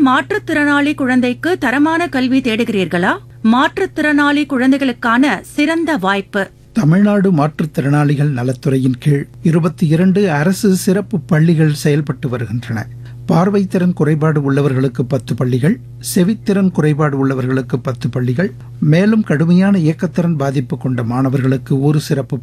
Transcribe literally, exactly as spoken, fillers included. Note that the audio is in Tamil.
மாற்றுத்திறனாளி குழந்தைக்கு தரமான கல்வி தேடுகிறீர்களா? மாற்றுத்திறனாளி குழந்தைகளுக்கான சிறந்த வாய்ப்பு. தமிழ்நாடு மாற்றுத்திறனாளிகள் நலத்துறையின் கீழ் இருபத்தி இரண்டு அரசு சிறப்பு பள்ளிகள் செயல்பட்டு வருகின்றன. பார்வைத்திறன் குறைபாடு உள்ளவர்களுக்கு பத்து பள்ளிகள், செவித்திறன் குறைபாடு உள்ளவர்களுக்கு பத்து பள்ளிகள், மேலும் கடுமையான இயக்கத்திறன் பாதிப்பு கொண்ட மாணவர்களுக்கு ஒரு சிறப்பு